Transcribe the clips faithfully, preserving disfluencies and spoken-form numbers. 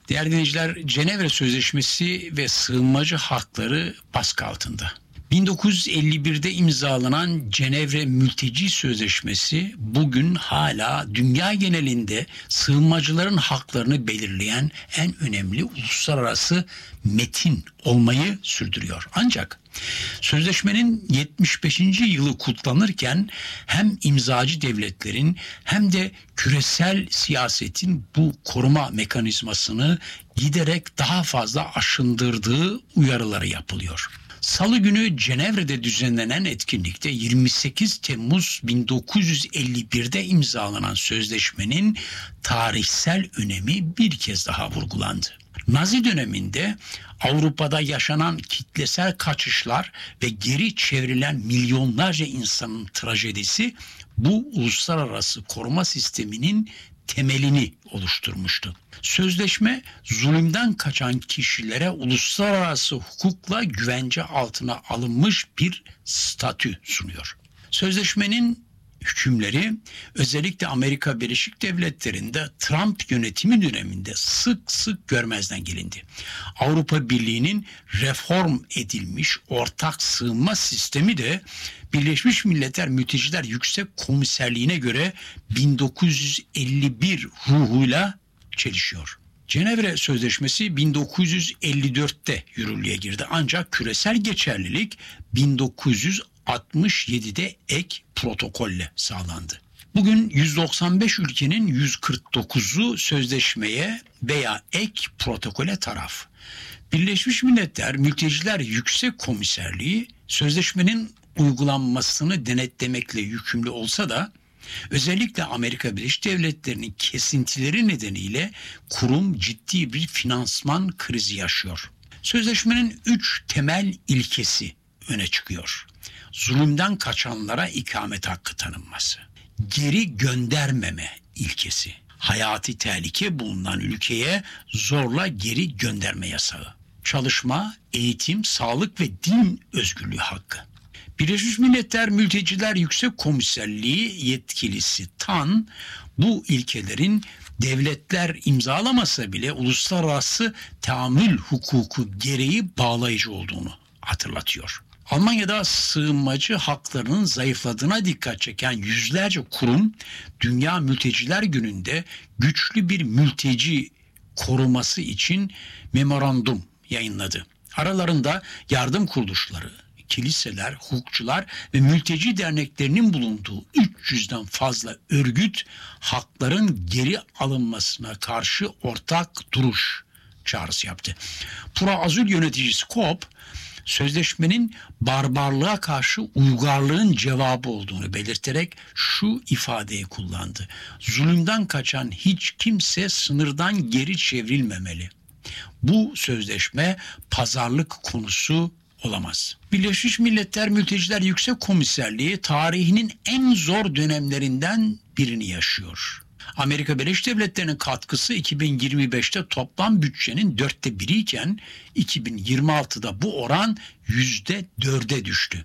Değerli dinleyiciler, Cenevre Sözleşmesi ve sığınmacı hakları baskı altında. bin dokuz yüz elli birde imzalanan Cenevre Mülteci Sözleşmesi bugün hala dünya genelinde sığınmacıların haklarını belirleyen en önemli uluslararası metin olmayı sürdürüyor. Ancak sözleşmenin yetmiş beşinci yılı kutlanırken hem imzacı devletlerin hem de küresel siyasetin bu koruma mekanizmasını giderek daha fazla aşındırdığı uyarıları yapılıyor. Salı günü Cenevre'de düzenlenen etkinlikte yirmi sekiz Temmuz bin dokuz yüz elli birde imzalanan sözleşmenin tarihsel önemi bir kez daha vurgulandı. Nazi döneminde Avrupa'da yaşanan kitlesel kaçışlar ve geri çevrilen milyonlarca insanın trajedisi bu uluslararası koruma sisteminin temelini oluşturmuştu. Sözleşme zulümden kaçan kişilere uluslararası hukukla güvence altına alınmış bir statü sunuyor. Sözleşmenin hükümleri özellikle Amerika Birleşik Devletleri'nde Trump yönetimi döneminde sık sık görmezden gelindi. Avrupa Birliği'nin reform edilmiş ortak sığınma sistemi de Birleşmiş Milletler Mülteciler Yüksek Komiserliğine göre bin dokuz yüz elli bir ruhuyla çelişiyor. Cenevre Sözleşmesi bin dokuz yüz elli dörtte yürürlüğe girdi ancak küresel geçerlilik bin dokuz yüz altmış yedide ek protokolle sağlandı. Bugün yüz doksan beş ülkenin yüz kırk dokuzu sözleşmeye veya ek protokole taraf. Birleşmiş Milletler Mülteciler Yüksek Komiserliği sözleşmenin uygulanmasını denetlemekle yükümlü olsa da özellikle Amerika Birleşik Devletleri'nin kesintileri nedeniyle kurum ciddi bir finansman krizi yaşıyor. Sözleşmenin üç temel ilkesi öne çıkıyor. Zulümden kaçanlara ikamet hakkı tanınması. Geri göndermeme ilkesi. Hayati tehlike bulunan ülkeye zorla geri gönderme yasağı. Çalışma, eğitim, sağlık ve din özgürlüğü hakkı. Birleşmiş Milletler Mülteciler Yüksek Komiserliği yetkilisi Tan, bu ilkelerin devletler imzalamasa bile uluslararası tahammül hukuku gereği bağlayıcı olduğunu hatırlatıyor. Almanya'da sığınmacı haklarının zayıfladığına dikkat çeken yüzlerce kurum Dünya Mülteciler Günü'nde güçlü bir mülteci koruması için memorandum yayınladı. Aralarında yardım kuruluşları, kiliseler, hukukçular ve mülteci derneklerinin bulunduğu üç yüzden fazla örgüt hakların geri alınmasına karşı ortak duruş çağrısı yaptı. Pro-Azil yöneticisi Koop, sözleşmenin barbarlığa karşı uygarlığın cevabı olduğunu belirterek şu ifadeyi kullandı. Zulümden kaçan hiç kimse sınırdan geri çevrilmemeli. Bu sözleşme pazarlık konusu olamaz. Birleşmiş Milletler Mülteciler Yüksek Komiserliği tarihinin en zor dönemlerinden birini yaşıyor. Amerika Birleşik Devletleri'nin katkısı iki bin yirmi beşte toplam bütçenin dörtte biri iken iki bin yirmi altıda bu oran yüzde dörde düştü.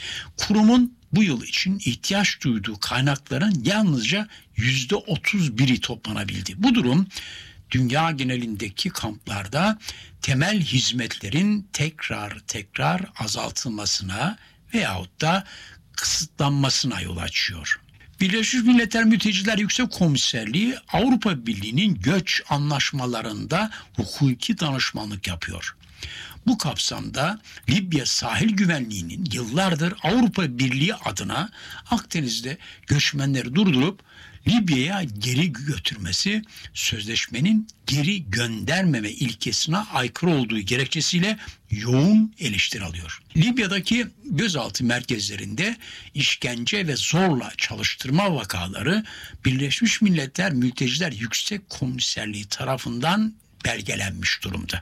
Kurumun bu yıl için ihtiyaç duyduğu kaynakların yalnızca yüzde otuz biri toplanabildi. Bu durum dünya genelindeki kamplarda temel hizmetlerin tekrar tekrar azaltılmasına veyahut da kısıtlanmasına yol açıyor. Birleşmiş Milletler Mülteciler Yüksek Komiserliği Avrupa Birliği'nin göç anlaşmalarında hukuki danışmanlık yapıyor. Bu kapsamda Libya sahil güvenliğinin yıllardır Avrupa Birliği adına Akdeniz'de göçmenleri durdurup Libya'ya geri götürmesi sözleşmenin geri göndermeme ilkesine aykırı olduğu gerekçesiyle yoğun eleştiri alıyor. Libya'daki gözaltı merkezlerinde işkence ve zorla çalıştırma vakaları Birleşmiş Milletler Mülteciler Yüksek Komiserliği tarafından belgelenmiş durumda.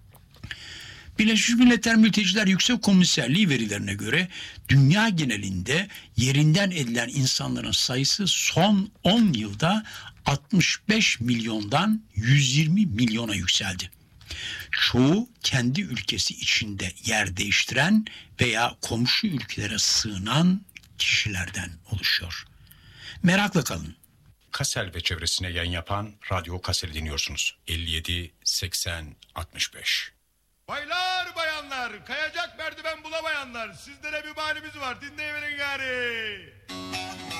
Birleşmiş Milletler Mülteciler Yüksek Komiserliği verilerine göre dünya genelinde yerinden edilen insanların sayısı son on yılda altmış beş milyondan yüz yirmi milyona yükseldi. Çoğu kendi ülkesi içinde yer değiştiren veya komşu ülkelere sığınan kişilerden oluşuyor. Merakla kalın. Kassel ve çevresine yayın yapan Radyo Kassel'i dinliyorsunuz. elli yedi seksen altmış beş. Baylar bayanlar, kayacak merdiven bulamayanlar, sizlere bir bahanemiz var, dinleyiverin gari.